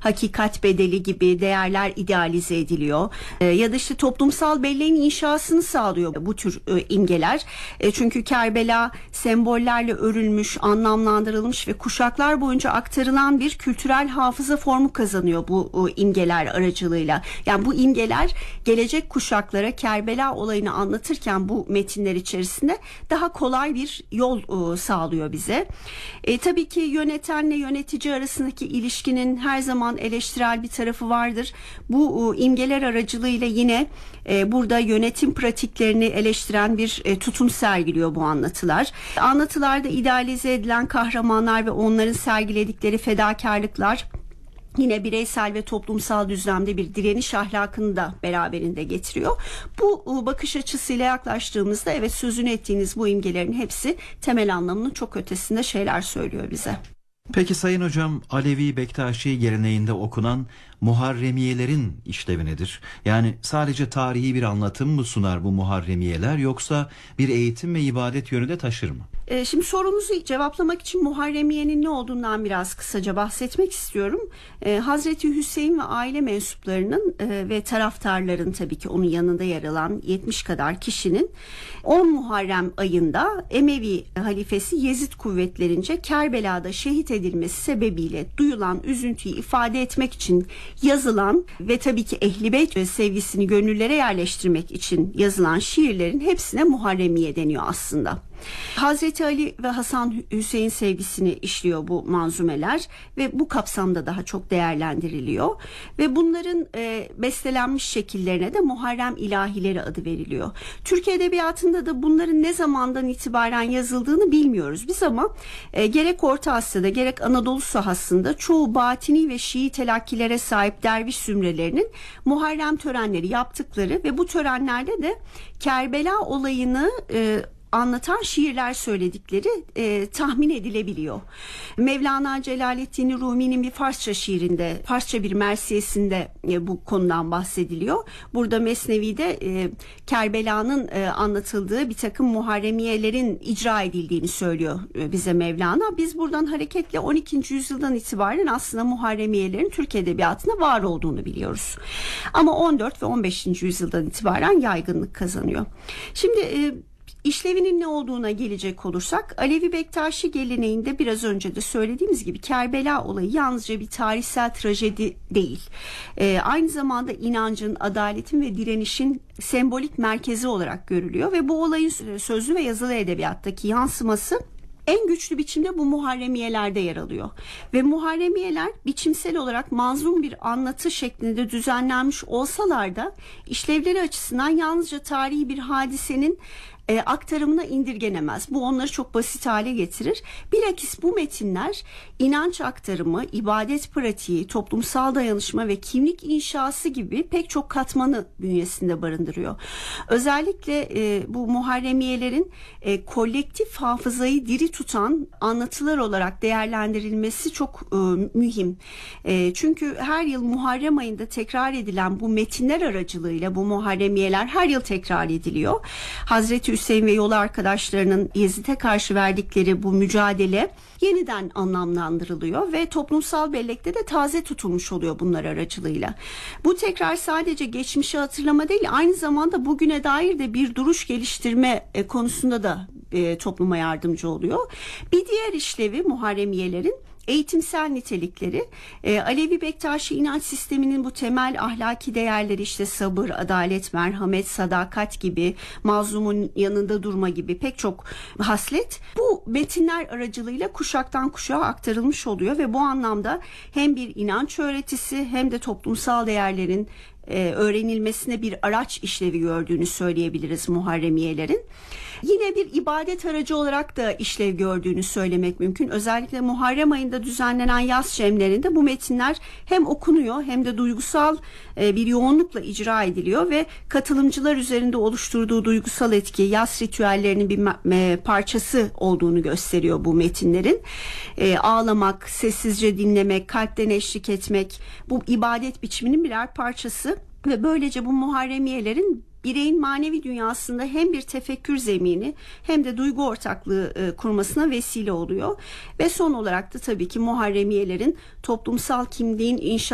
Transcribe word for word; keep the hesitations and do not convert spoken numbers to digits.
hakikat bedeli gibi değerler idealize ediliyor. E, ya da işte toplumsal belleğin inşasını sağlıyor bu tür e, imgeler. E, çünkü Kerbela sembollerle örülmüş, anlamlandırılmış ve kuşaklar boyunca aktarılan bir kültürel hafıza formu kazanıyor bu e, imgeler aracılığıyla. Yani bu imgeler gelecek kuşaklara Kerbela olayını anlatırken bu metinler içerisinde daha kolay bir yol e, sağlıyor bize. E, tabii ki yönetenle yönetici arasındaki ilişkinin her zaman eleştirel bir tarafı vardır. Bu e, imgeler aracılığıyla yine e, burada yönetim pratiklerini eleştiren bir e, tutum sergiliyor bu anlatılar. Anlatılarda idealize edilen kahramanlar ve onların sergiledikleri fedakarlıklar yine bireysel ve toplumsal düzlemde bir direniş ahlakını da beraberinde getiriyor. Bu bakış açısıyla yaklaştığımızda evet sözünü ettiğiniz bu imgelerin hepsi temel anlamının çok ötesinde şeyler söylüyor bize. Peki Sayın Hocam, Alevi Bektaşi geleneğinde okunan muharremiyelerin işlevi nedir? Yani sadece tarihi bir anlatım mı sunar bu muharremiyeler, yoksa bir eğitim ve ibadet yönü de taşır mı? Ee, şimdi sorunuzu cevaplamak için muharremiyenin ne olduğundan biraz kısaca bahsetmek istiyorum. Ee, Hazreti Hüseyin ve aile mensuplarının e, ve taraftarların, tabii ki onun yanında yer alan yetmiş kadar kişinin on Muharrem ayında Emevi halifesi Yezid kuvvetlerince Kerbela'da şehit edilmesi sebebiyle duyulan üzüntüyü ifade etmek için yazılan ve tabii ki Ehl-i Beyt sevgisini gönüllere yerleştirmek için yazılan şiirlerin hepsine muharremiye deniyor aslında. Hazreti Ali ve Hasan Hüseyin sevgisini işliyor bu manzumeler ve bu kapsamda daha çok değerlendiriliyor ve bunların e, bestelenmiş şekillerine de Muharrem ilahileri adı veriliyor. Türk edebiyatında da bunların ne zamandan itibaren yazıldığını bilmiyoruz biz, ama e, gerek Orta Asya'da gerek Anadolu sahasında çoğu batini ve Şii telakkilere sahip derviş zümrelerinin Muharrem törenleri yaptıkları ve bu törenlerde de Kerbela olayını e, anlatan şiirler söyledikleri e, tahmin edilebiliyor. Mevlana Celaleddin Rumi'nin bir Farsça şiirinde, Farsça bir mersiyesinde e, bu konudan bahsediliyor. Burada Mesnevi'de e, Kerbela'nın e, anlatıldığı bir takım muharremiyelerin icra edildiğini söylüyor e, bize Mevlana. Biz buradan hareketle on ikinci yüzyıldan itibaren aslında muharremiyelerin Türk edebiyatında var olduğunu biliyoruz. Ama on dört ve on beşinci yüzyıldan itibaren yaygınlık kazanıyor. Şimdi e, İşlevinin ne olduğuna gelecek olursak, Alevi Bektaşi geleneğinde biraz önce de söylediğimiz gibi Kerbela olayı yalnızca bir tarihsel trajedi değil. Ee, aynı zamanda inancın, adaletin ve direnişin sembolik merkezi olarak görülüyor ve bu olayın sözlü ve yazılı edebiyattaki yansıması en güçlü biçimde bu muharremiyelerde yer alıyor. Ve muharremiyeler biçimsel olarak manzum bir anlatı şeklinde düzenlenmiş olsalar da işlevleri açısından yalnızca tarihi bir hadisenin E, aktarımına indirgenemez. Bu onları çok basit hale getirir. Bilakis bu metinler inanç aktarımı, ibadet pratiği, toplumsal dayanışma ve kimlik inşası gibi pek çok katmanı bünyesinde barındırıyor. Özellikle e, bu muharremiyelerin e, kolektif hafızayı diri tutan anlatılar olarak değerlendirilmesi çok e, mühim. E, çünkü her yıl Muharrem ayında tekrar edilen bu metinler aracılığıyla bu muharremiyeler her yıl tekrar ediliyor. Hazreti Hüseyin ve yolu arkadaşlarının Yezid'e karşı verdikleri bu mücadele yeniden anlamlandırılıyor ve toplumsal bellekte de taze tutulmuş oluyor bunlar aracılığıyla. Bu tekrar sadece geçmişi hatırlama değil, aynı zamanda bugüne dair de bir duruş geliştirme e, konusunda da e, topluma yardımcı oluyor. Bir diğer işlevi muharremiyelerin eğitimsel nitelikleri. e, Alevi Bektaşi inanç sisteminin bu temel ahlaki değerleri, işte sabır, adalet, merhamet, sadakat gibi, mazlumun yanında durma gibi pek çok haslet bu metinler aracılığıyla kuşaktan kuşağa aktarılmış oluyor ve bu anlamda hem bir inanç öğretisi hem de toplumsal değerlerin e, öğrenilmesine bir araç işlevi gördüğünü söyleyebiliriz muharremiyelerin. Yine bir ibadet aracı olarak da işlev gördüğünü söylemek mümkün. Özellikle Muharrem ayında düzenlenen yaz şemlerinde bu metinler hem okunuyor hem de duygusal e, bir yoğunlukla icra ediliyor ve katılımcılar üzerinde oluşturduğu duygusal etki yaz ritüellerinin bir e, parçası olduğunu gösteriyor bu metinlerin. E, ağlamak, sessizce dinlemek, kalpten eşlik etmek bu ibadet biçiminin birer parçası ve böylece bu muharremiyelerin bireyin manevi dünyasında hem bir tefekkür zemini hem de duygu ortaklığı e, kurmasına vesile oluyor. Ve son olarak da tabii ki muharremiyelerin toplumsal kimliğin inşa